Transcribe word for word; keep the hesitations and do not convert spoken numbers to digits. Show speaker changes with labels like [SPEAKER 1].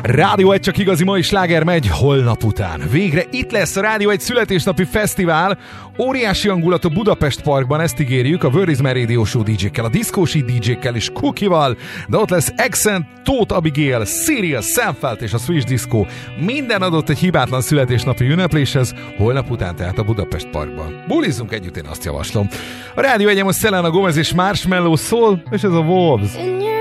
[SPEAKER 1] Rádió egy csak igazi mai sláger megy holnap után. Végre itt lesz a Rádió egy születésnapi fesztivál. Óriási hangulat a Budapest Parkban, ezt ígérjük, a Where is my Radio Show dé jékkel, a Diszkósi dé jékkel és Kukival, de ott lesz Accent, Tóth Abigail, Cyril, Szemfelt és a Swish Disco. Minden adott egy hibátlan születésnapi ünnepléshez, holnap után tehát a Budapest Parkban. Bulizzunk együtt, én azt javaslom. A Rádió egyen most Selena Gomez és Marshmello szól, és ez a Wolves.